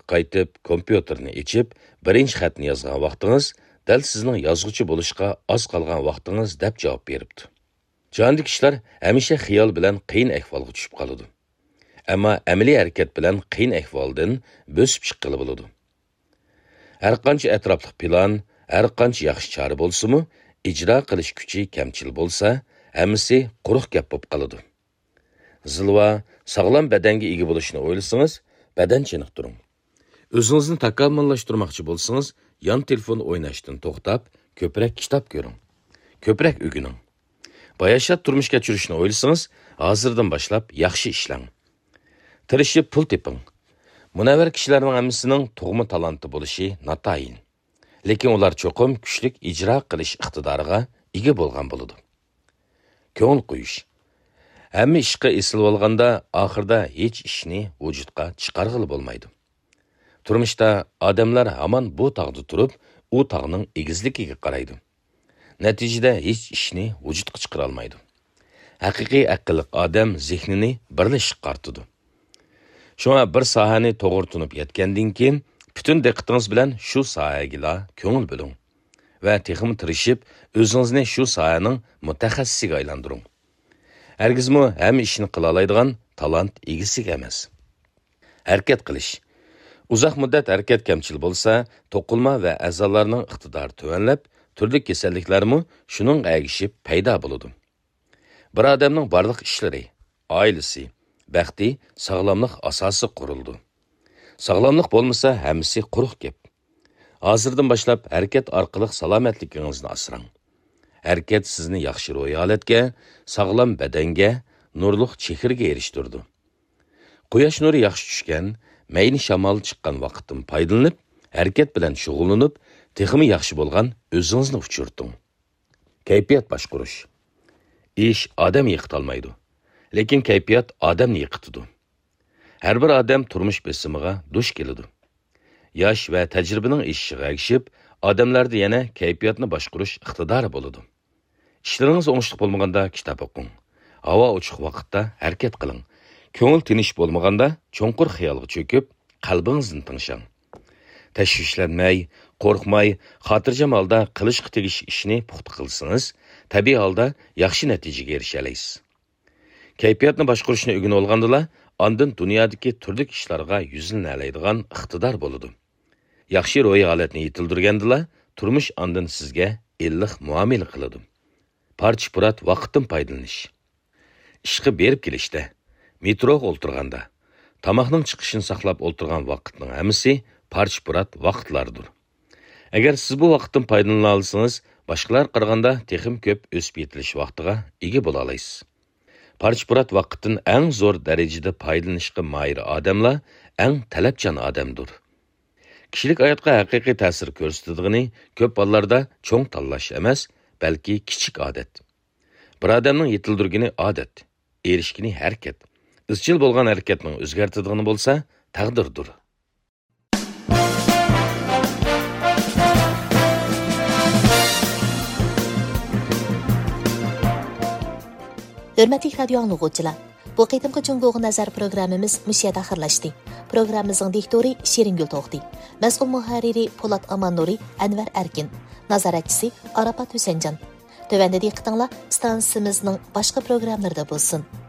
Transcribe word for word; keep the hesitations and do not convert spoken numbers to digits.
qaytib, kompüterni içib, birinchi xatni yozgan vaqtingiz dal sizning yozuvchi bo'lishga oz qolgan vaqtingiz deb javob beribdi. Jonli kishilar hamisha xiyol bilan qiyin ahvolga tushib qoladi. Ammo amaliy harakat bilan qiyin ahvoldan bo'sib chiqqili bo'ladi. Har qancha atrofli plan, har qancha yaxshi chora bo'lsa-mu, ijro qilish kuchi kamchil bo'lsa, hammasi quruq gap bo'lib qoladi. Zilva, sog'lom badanga ega bo'lishni o'ylasangiz, badan chiniqtiring. O'zingizni takomillashtirmoqchi bo'lsangiz, yon telefon o'ynashdan to'xtab, ko'proq kitob ko'ring. Ko'proq o'qining. Bayashat turmushga tushirishni o'ylasangiz, hozirdan boshlab yaxshi ishlang. Tirishib pul teping. Munavvar kishilarning hammasining tug'ma talanti bo'lishi natayin. Lekin ular cho'qim kuchlik ijro qilish iqtidoriga ega bo'lgan bo'ladi. Ko'ngil qo'yish. Hamma ishga esil bo'lganda, oxirida hech ishni vujudga chiqarg'ili bo'lmaydi. Turmushda odamlar hamon bu tog'da turib, u tog'ning egizligiga qaraydi. Natijada hech ishni vujudga chiqara olmaydi. Haqiqiy aqlli odam zehnini birlashib qartidi. Shuna bir sohani to'g'ri tunib yetgandan keyin butun diqqatingiz bilan shu sohaga ko'ngil bo'ling va texim tirishib o'zingizni shu sohaning mutaxassisiga aylantiring. Hargizmi hamma ishni qila oladigan talant egasiga emas. Harakat qilish. Uzoq muddat harakat kamchil bo'lsa, to'qilma va a'zolarning iqtidori tuvanlab, turli kasalliklarmi shuning agishib paydo bo'ladi. Bir odamning barliq ishlari, oilasi, baxti, sog'lomlik asosi qurildi. Sog'lomlik bo'lmasa, hammasi quruq gap. Hozirdan boshlab harakat orqali salomatligingizni asrang. Harakat sizni yaxshi ro'y holatga, sog'lom badanga, nurliq chehrga erishtirdi. Quyosh nuri yaxshi tushgan, mayni shamol chiqqan vaqtdan foydalanib, harakat bilan shug'ullanib, texmi yaxshi bo'lgan o'zingizni uchirting. Kayfiyat boshqarish. Ish odam yiqitolmaydi, lekin kayfiyat odamni yiqitadi. Har bir odam turmush besimiga duch keladi. Yosh va tajribaning eshigiga ergishib, odamlarda yana kayfiyatni boshqarish iqtidori bo'ladi. Ishlaringiz o'ngishli bo'lmaganda kitob o'qing. Havo ochiq vaqtda harakat qiling. Ko'ngil tinish bo'lmaganda cho'nqur xiyolga cho'kib, qalbingizni tinchlang. Tashvishlanmay, qo'rqmay, xotirjam holda qilishga tegish ishni puxta qilsangiz, tabiiy holda yaxshi natijaga erisha olasiz. Kayfiyatni boshqarishni o'rganib olgandala, ondan dunyodagi turli ishlarga yuzlanadigan iqtidor bo'ladi. Yaxshi ro'y holatni yetildirgandala, turmush ondan sizga illiq muomala qiladi. Parch-purat vaqtdan foydalanish. Ishga berib kelishda, metroga o'ltirganda, tamoqning chiqishini saqlab o'ltirgan vaqtning hammasi parch-purat vaqtlardir. Agar siz bu vaqtdan foydalana olsangiz, boshqalar qaraganda texim ko'p o'sib yetilish vaqtiga ega bo'la olasiz. Parch-purat vaqtdan eng zo'r darajada foydalanishga moyil odamlar eng talabchan odamdir. Kishilik hayotga haqiqiy ta'sir ko'rsatadigan ko'p hollarda cho'ng tanlash emas, balki kichik odat. Bir odamning yetildirgani odat, erishgani harakat. Izchil bo'lgan harakatning o'zgartiradigan bo'lsa, taqdirdir. Hörmətli radio anlıqçılar, bu qitimqi Cungo'ga nazar programmamiz müşiyada axırlaşdı. Programmamızın diktori Şeringül To'xti, mas'ul muharriri Polat Amannuri, Anvar Erkin, nazaratchisi Arafat Hüsencan. Tövəndə diqqətinizlər stansiyamızın başqa proqramlarında bo'lsin.